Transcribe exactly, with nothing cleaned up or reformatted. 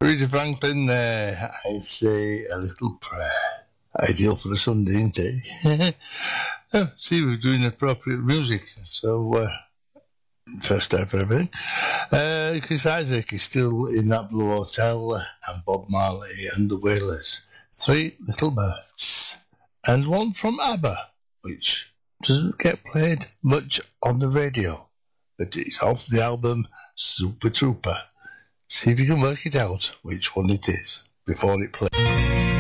Aretha Franklin there. I say a little prayer. Ideal for a Sunday, isn't it? Oh, see, we're doing appropriate music. So, uh, first time for everything. Uh, Chris Isaac is still in that Blue Hotel, uh, and Bob Marley and the Wailers. Three Little Birds. And one from ABBA, which doesn't get played much on the radio, but it's off the album Super Trooper. See if you can work it out which one it is before it plays.